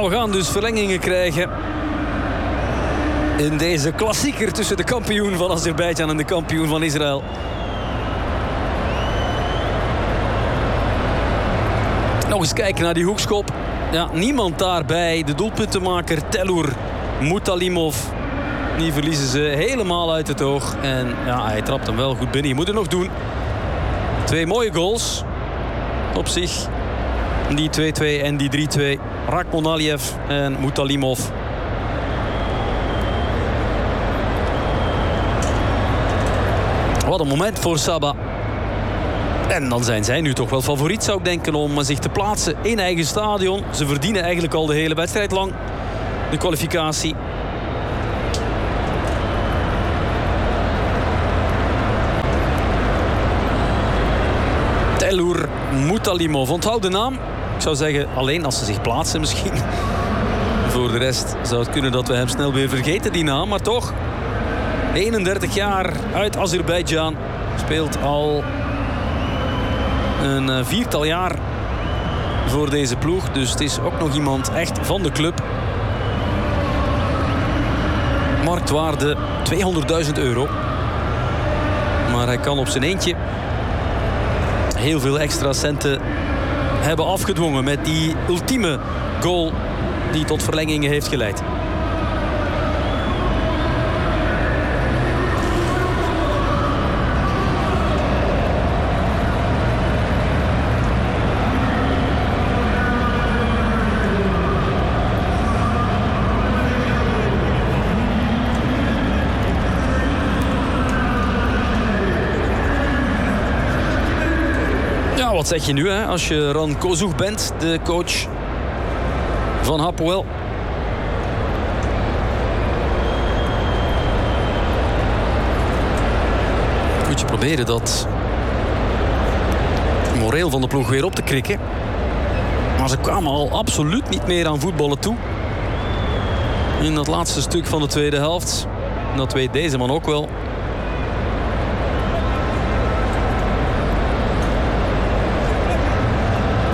we gaan dus verlengingen krijgen in deze klassieker tussen de kampioen van Azerbeidzjan en de kampioen van Israël. Nog eens kijken naar die hoekschop. Ja, niemand daarbij. De doelpuntenmaker Telur Mutalimov. Die verliezen ze helemaal uit het oog. En ja, hij trapt hem wel goed binnen. Je moet het nog doen. 2 mooie goals. Op zich. Die 2-2 en die 3-2. Rakhmon Aliyev en Mutalimov. Wat een moment voor Saba. En dan zijn zij nu toch wel favoriet, zou ik denken, om zich te plaatsen in eigen stadion. Ze verdienen eigenlijk al de hele wedstrijd lang de kwalificatie. Telur Mutalimov. Onthoud de naam. Ik zou zeggen, alleen als ze zich plaatsen misschien. Voor de rest zou het kunnen dat we hem snel weer vergeten, die naam. Maar toch, 31 jaar uit Azerbeidzjan. Speelt al een 4-tal jaar voor deze ploeg. Dus het is ook nog iemand echt van de club. Marktwaarde €200.000. Maar hij kan op zijn eentje heel veel extra centen hebben afgedwongen met die ultieme goal die tot verlengingen heeft geleid. Wat zeg je nu, hè, als je Ran Kozoug bent, de coach van Hapoel? Moet je proberen dat moreel van de ploeg weer op te krikken. Maar ze kwamen al absoluut niet meer aan voetballen toe. In dat laatste stuk van de tweede helft. En dat weet deze man ook wel.